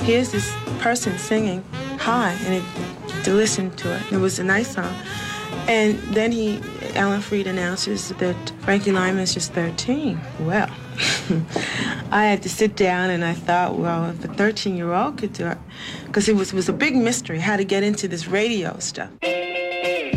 here's this person singing high, and to listen to it. It was a nice song. And then Alan Freed announces that Frankie Lymon is just 13. Well, I had to sit down and I thought, well, if a 13-year-old could do it, because it was a big mystery how to get into this radio stuff.